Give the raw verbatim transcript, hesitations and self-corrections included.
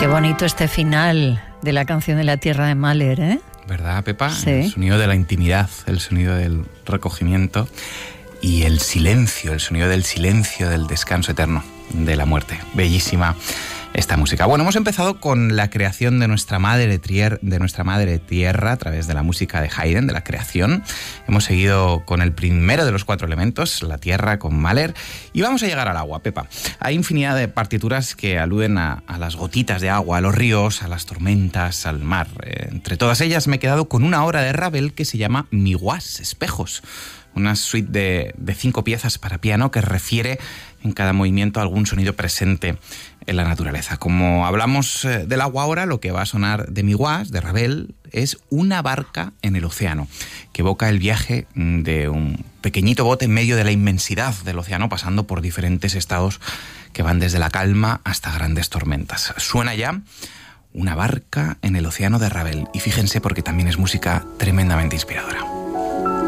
Qué bonito este final de la canción de La Tierra de Mahler, ¿eh? ¿Verdad, Pepa? Sí. El sonido de la intimidad, el sonido del recogimiento y el silencio, el sonido del silencio, del descanso eterno, de la muerte. Bellísima esta música. Bueno, hemos empezado con la creación de nuestra madre, trier, de nuestra madre tierra a través de la música de Haydn, de la creación. Hemos seguido con el primero de los cuatro elementos, la tierra, con Mahler. Y vamos a llegar al agua, Pepa. Hay infinidad de partituras que aluden a, a las gotitas de agua, a los ríos, a las tormentas, al mar. Eh, entre todas ellas me he quedado con una obra de Ravel que se llama Miroirs, espejos. Una suite de, de cinco piezas para piano que refiere en cada movimiento a algún sonido presente en la naturaleza. Como hablamos eh, del agua ahora, lo que va a sonar de Miroirs, de Ravel, es una barca en el océano, que evoca el viaje de un pequeñito bote en medio de la inmensidad del océano, pasando por diferentes estados que van desde la calma hasta grandes tormentas. Suena ya una barca en el océano de Ravel, y fíjense porque también es música tremendamente inspiradora.